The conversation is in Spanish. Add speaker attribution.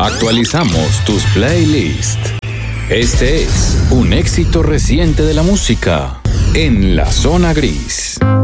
Speaker 1: Actualizamos tus playlists. Este es un éxito reciente de la música en la zona gris.